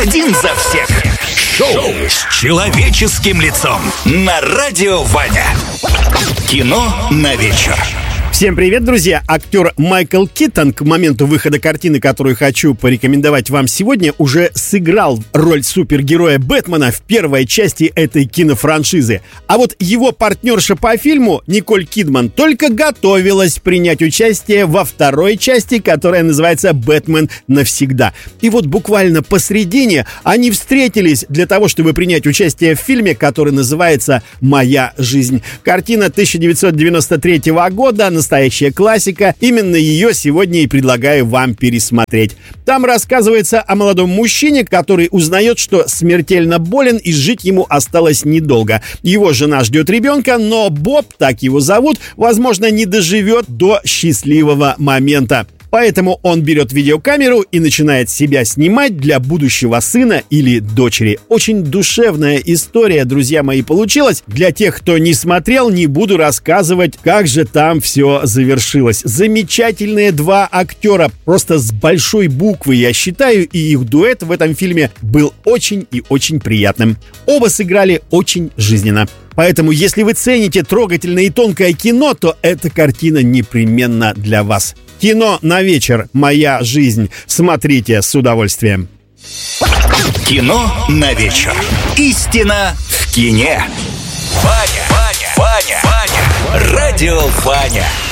Один за всех. Шоу с человеческим лицом на Радио Ваня. Кино на вечер. Всем привет, друзья! Актер Майкл Китон к моменту выхода картины, которую хочу порекомендовать вам сегодня, уже сыграл роль супергероя Бэтмена в первой части этой кинофраншизы. А вот его партнерша по фильму Николь Кидман только готовилась принять участие во второй части, которая называется «Бэтмен навсегда». И вот буквально посредине они встретились для того, чтобы принять участие в фильме, который называется «Моя жизнь». Картина 1993 года, настоящая классика. Именно ее сегодня и предлагаю вам пересмотреть. Там рассказывается о молодом мужчине, который узнает, что смертельно болен и жить ему осталось недолго. Его жена ждет ребенка, но Боб, так его зовут, возможно, не доживет до счастливого момента. Поэтому он берет видеокамеру и начинает себя снимать для будущего сына или дочери. Очень душевная история, друзья мои, получилась. Для тех, кто не смотрел, не буду рассказывать, как же там все завершилось. Замечательные два актера, просто с большой буквы, я считаю, и их дуэт в этом фильме был очень и очень приятным. Оба сыграли очень жизненно. Поэтому, если вы цените трогательное и тонкое кино, то эта картина непременно для вас. Кино на вечер. Моя жизнь. Смотрите с удовольствием. Кино на вечер. Истина в кине. Ваня. Радио Ваня.